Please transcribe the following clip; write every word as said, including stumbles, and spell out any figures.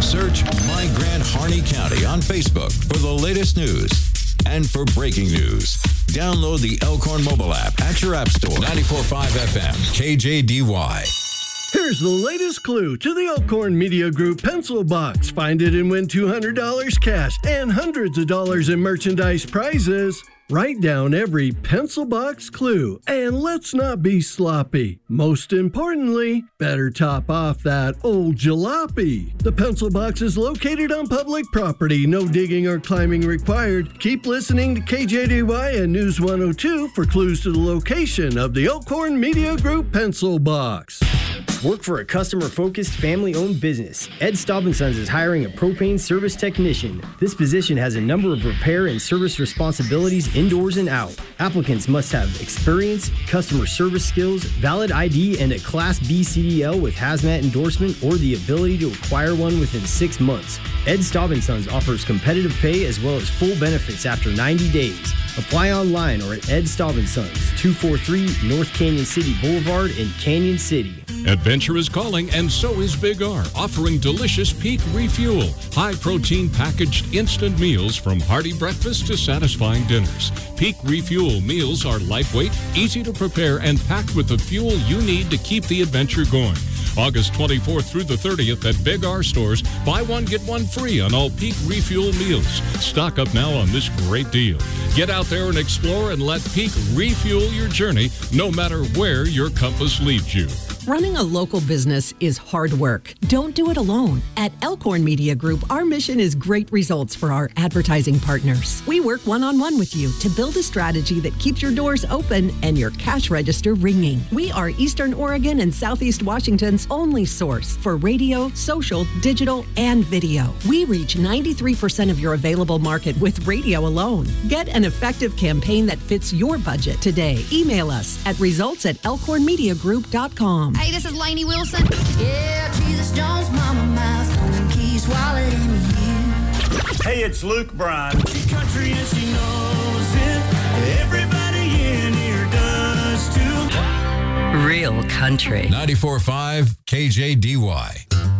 Search My Grant Harney County on Facebook for the latest news. And for breaking news, download the Elkhorn mobile app at your app store. ninety-four point five F M, K J D Y. Here's the latest clue to the Elkhorn Media Group Pencil Box. Find it and win two hundred dollars cash and hundreds of dollars in merchandise prizes. Write down every pencil box clue, and let's not be sloppy. Most importantly, better top off that old jalopy. The pencil box is located on public property. No digging or climbing required. Keep listening to K J D Y and News one oh two for clues to the location of the Elkhorn Media Group Pencil Box. Work for a customer-focused, family-owned business. Ed Staub and Sons is hiring a propane service technician. This position has a number of repair and service responsibilities indoors and out. Applicants must have experience, customer service skills, valid I D, and a Class B C D L with hazmat endorsement or the ability to acquire one within six months. Ed Staub and Sons offers competitive pay as well as full benefits after ninety days. Apply online or at Ed Staub and Sons, two forty-three North Canyon City Boulevard in Canyon City. Adventure is calling, and so is Big R, offering delicious Peak Refuel. High-protein packaged instant meals from hearty breakfast to satisfying dinners. Peak Refuel meals are lightweight, easy to prepare, and packed with the fuel you need to keep the adventure going. August twenty-fourth through the thirtieth at Big R stores. Buy one, get one free on all Peak Refuel meals. Stock up now on this great deal. Get out there and explore and let Peak refuel your journey, no matter where your compass leads you. Running a local business is hard work. Don't do it alone. At Elkhorn Media Group, our mission is great results for our advertising partners. We work one-on-one with you to build a strategy that keeps your doors open and your cash register ringing. We are Eastern Oregon and Southeast Washington's only source for radio, social, digital, and video. We reach ninety-three percent of your available market with radio alone. Get an effective campaign that fits your budget today. Email us at results at elkhorn media group dot com. Hey, this is Lainey Wilson. Yeah, Jesus Jones, mama mouth, holding keys, wallet in you. Hey, it's Luke Bryan. She's country and she knows it. Everybody in here does too. Real country. ninety-four point five K J D Y.